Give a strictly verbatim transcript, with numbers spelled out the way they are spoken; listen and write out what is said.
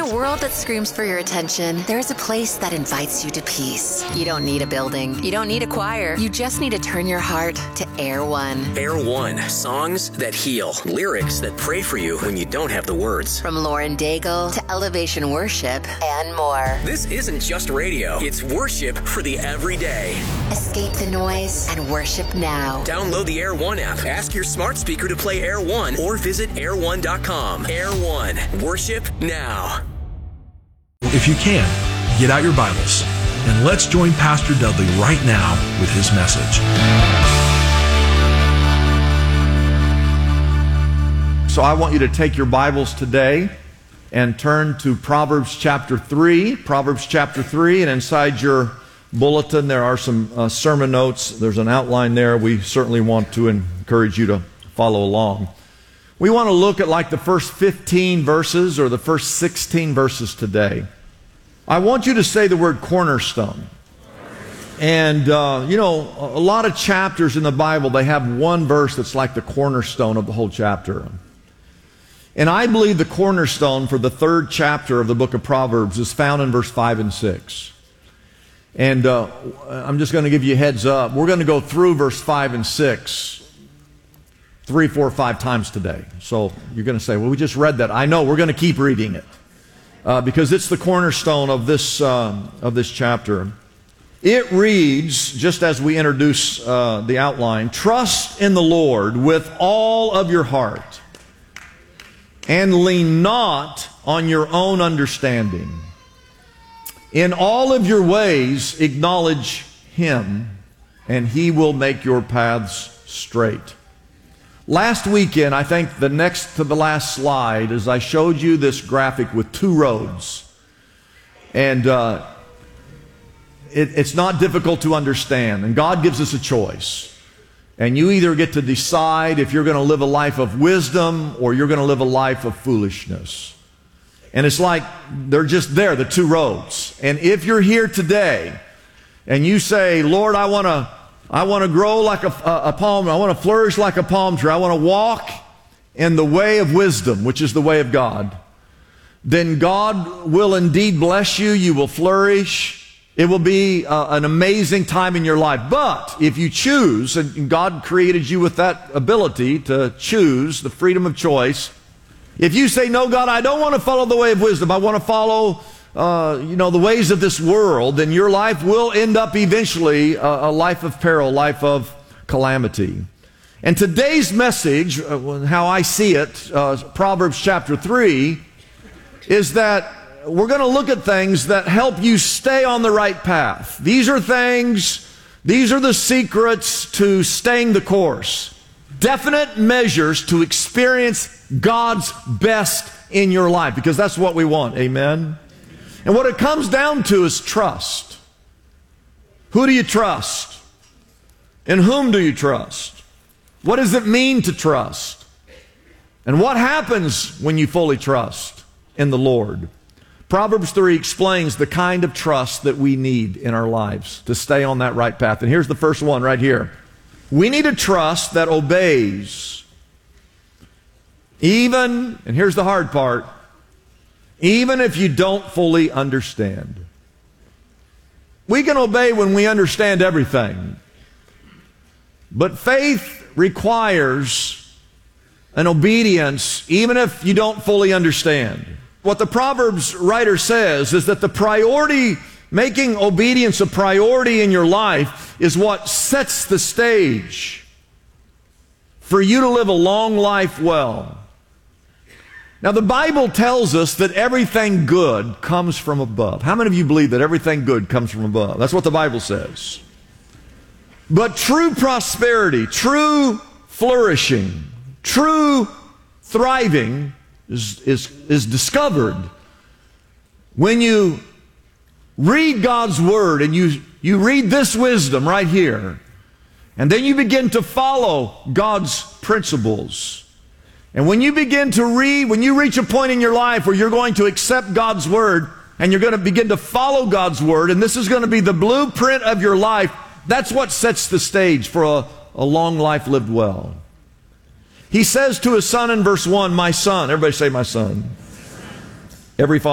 a world that screams for your attention, there's a place that invites you to peace. You don't need a building. You don't need a choir. You just need to turn your heart to Air One. Air One. Songs that heal. Lyrics that pray for you when you don't have the words. From Lauren Daigle to Elevation Worship and more. This isn't just radio. It's worship for the everyday. Escape the noise and worship now. Download the Air One app. Ask your smart speaker to play Air One or visit air one dot com. Air One. Worship now. If you can, get out your Bibles and let's join Pastor Dudley right now with his message. So I want you to take your Bibles today and turn to Proverbs chapter three. Proverbs chapter three, and inside your bulletin there are some uh, sermon notes. There's an outline there. We certainly want to encourage you to follow along. We want to look at like the first fifteen verses or the first sixteen verses today. I want you to say the word cornerstone. And, uh, you know, a lot of chapters in the Bible, they have one verse that's like the cornerstone of the whole chapter. And I believe the cornerstone for the third chapter of the book of Proverbs is found in verse five and six. And uh, I'm just going to give you a heads up. We're going to go through verse five and six three, four, five times today. So you're going to say, well, we just read that. I know, we're going to keep reading it uh, because it's the cornerstone of this, uh, of this chapter. It reads, just as we introduce uh, the outline, trust in the Lord with all of your heart and lean not on your own understanding. In all of your ways acknowledge Him, and He will make your paths straight. Last weekend, I think the next to the last slide, is I showed you this graphic with two roads. And uh, it, it's not difficult to understand. And God gives us a choice. And you either get to decide if you're going to live a life of wisdom or you're going to live a life of foolishness. And it's like they're just there, the two roads. And if you're here today and you say, Lord, I want to I want to grow like a, a, a palm, I want to flourish like a palm tree, I want to walk in the way of wisdom, which is the way of God, then God will indeed bless you. You will flourish. It will be uh, an amazing time in your life. But if you choose, and God created you with that ability to choose, the freedom of choice, if you say, no, God, I don't want to follow the way of wisdom, I want to follow Uh, you know, the ways of this world, then your life will end up eventually a, a life of peril, life of calamity. And today's message, uh, how I see it, uh, Proverbs chapter three, is that we're going to look at things that help you stay on the right path. These are things, these are the secrets to staying the course. Definite measures to experience God's best in your life, because that's what we want. Amen? And what it comes down to is trust. Who do you trust? In whom do you trust? What does it mean to trust? And what happens when you fully trust in the Lord? Proverbs three explains the kind of trust that we need in our lives to stay on that right path. And here's the first one right here. We need a trust that obeys. Even, and here's the hard part, even if you don't fully understand. We can obey when we understand everything. But faith requires an obedience even if you don't fully understand. What the Proverbs writer says is that the priority, making obedience a priority in your life, is what sets the stage for you to live a long life well. Now, the Bible tells us that everything good comes from above. How many of you believe that everything good comes from above? That's what the Bible says. But true prosperity, true flourishing, true thriving is, is, is discovered when you read God's Word and you, you read this wisdom right here, and then you begin to follow God's principles. And when you begin to read, when you reach a point in your life where you're going to accept God's Word and you're going to begin to follow God's Word, and this is going to be the blueprint of your life, that's what sets the stage for a, a long life lived well. He says to his son in verse one, my son. Everybody say, my son. Every father